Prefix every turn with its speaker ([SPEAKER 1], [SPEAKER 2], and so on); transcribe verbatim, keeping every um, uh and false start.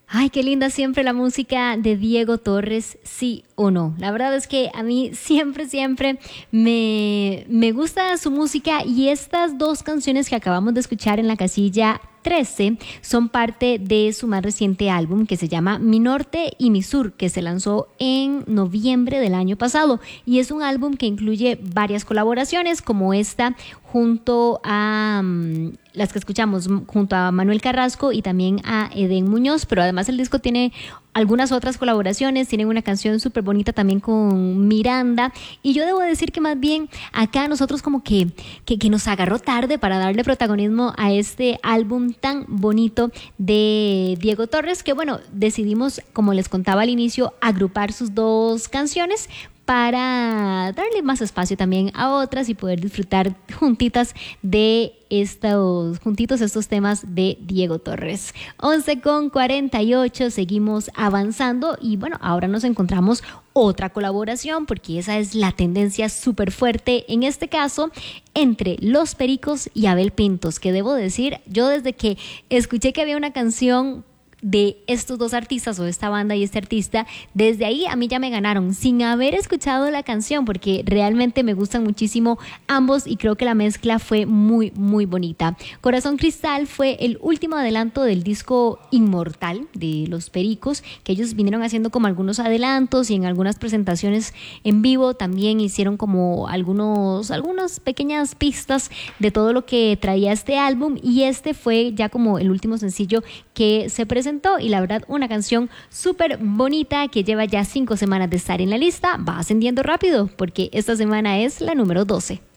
[SPEAKER 1] Ay, qué linda siempre la música de Diego Torres, sí o no. La verdad es que a mí siempre, siempre me, me gusta su música, y estas dos canciones que acabamos de escuchar en la casilla trece son parte de su más reciente álbum, que se llama Mi Norte y Mi Sur, que se lanzó en noviembre del año pasado, y es un álbum que incluye varias colaboraciones como esta junto a um, las que escuchamos junto a Manuel Carrasco y también a Edén Muñoz, pero además el disco tiene algunas otras colaboraciones. Tienen una canción súper bonita también con Miranda, y yo debo decir que más bien acá nosotros como que, que, que nos agarró tarde para darle protagonismo a este álbum tan bonito de Diego Torres, que bueno, decidimos, como les contaba al inicio, agrupar sus dos canciones para darle más espacio también a otras y poder disfrutar juntitas de estos, juntitos estos temas de Diego Torres. once con cuarenta y ocho, seguimos avanzando, y bueno, ahora nos encontramos otra colaboración, porque esa es la tendencia súper fuerte, en este caso entre Los Pericos y Abel Pintos, que debo decir, yo desde que escuché que había una canción de estos dos artistas, o de esta banda y este artista, desde ahí a mí ya me ganaron sin haber escuchado la canción, porque realmente me gustan muchísimo ambos y creo que la mezcla fue muy muy bonita. Corazón Cristal fue el último adelanto del disco Inmortal de Los Pericos, que ellos vinieron haciendo como algunos adelantos, y en algunas presentaciones en vivo también hicieron como algunos algunas pequeñas pistas de todo lo que traía este álbum, y este fue ya como el último sencillo que se presentó, y la verdad una canción súper bonita que lleva ya cinco semanas de estar en la lista. Va ascendiendo rápido porque esta semana es la número doce.